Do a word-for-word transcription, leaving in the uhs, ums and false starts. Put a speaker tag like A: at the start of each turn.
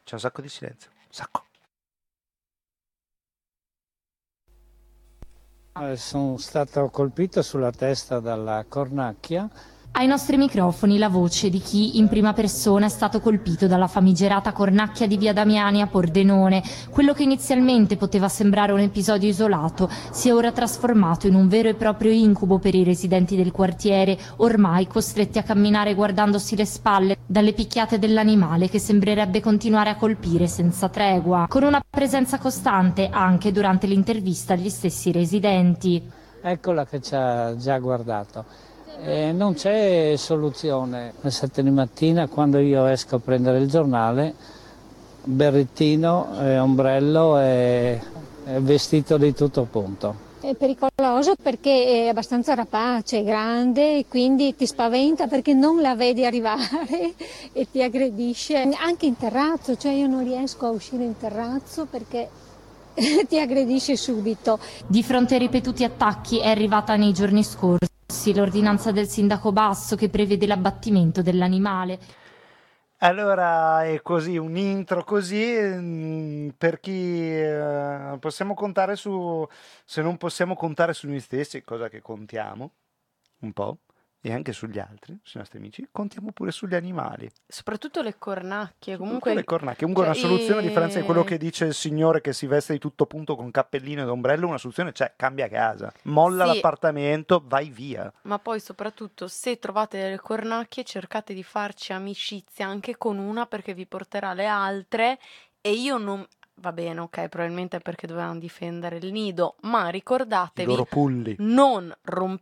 A: C'è un sacco di silenzio, un sacco.
B: Eh, sono stato colpito sulla testa dalla cornacchia.
C: Ai nostri microfoni la voce di chi in prima persona è stato colpito dalla famigerata cornacchia di via Damiani a Pordenone. Quello che inizialmente poteva sembrare un episodio isolato si è ora trasformato in un vero e proprio incubo per i residenti del quartiere, ormai costretti a camminare guardandosi le spalle dalle picchiate dell'animale che sembrerebbe continuare a colpire senza tregua, con una presenza costante anche durante l'intervista agli stessi residenti.
B: Eccola che ci ha già guardato. E non c'è soluzione. Alle sette di mattina, quando io esco a prendere il giornale, berrettino, e ombrello e, e vestito di tutto punto.
D: È pericoloso perché è abbastanza rapace, grande, e quindi ti spaventa perché non la vedi arrivare e ti aggredisce. Anche in terrazzo, cioè io non riesco a uscire in terrazzo perché ti aggredisce subito.
C: Di fronte ai ripetuti attacchi è arrivata nei giorni scorsi l'ordinanza del sindaco Basso che prevede l'abbattimento dell'animale.
A: Allora è così, un intro così, per chi eh, possiamo contare su, se non possiamo contare su noi stessi, cosa che contiamo un po', e anche sugli altri, sui nostri amici, contiamo pure sugli animali.
E: Soprattutto le cornacchie.
A: Soprattutto
E: Comunque
A: le cornacchie. Comunque
E: cioè,
A: una soluzione, a differenza di quello
E: e-
A: che dice il signore che si veste di tutto punto con cappellino ed ombrello, una soluzione c'è, cambia casa, molla
E: Sì.
A: l'appartamento, vai via.
E: Ma poi soprattutto se trovate delle cornacchie cercate di farci amicizia anche con una perché vi porterà le altre e io non... Va bene, ok, probabilmente è perché dovevano difendere il nido, ma
A: I
E: ricordatevi,
A: loro pulli.
E: non rompete